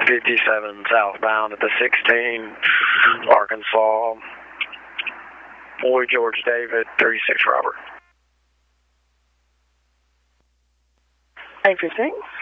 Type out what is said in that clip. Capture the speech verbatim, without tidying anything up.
fifty-seven southbound at the sixteen, Arkansas. Boy George David, thirty-six Robert. eight fifteen.